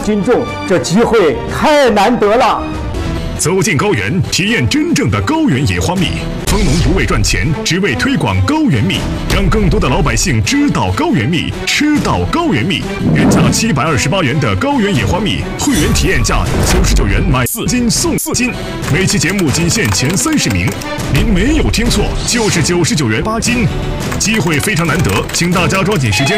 斤重，这机会太难得了。 走进高原，体验真正的高原野花蜜。蜂农不为赚钱，只为推广高原蜜，让更多的老百姓知道高原蜜，吃到高原蜜。原价728元的高原野花蜜，会员体验价99元买4斤送4斤。每期节目仅限前30名，您没有听错，就是99元8斤。机会非常难得，请大家抓紧时间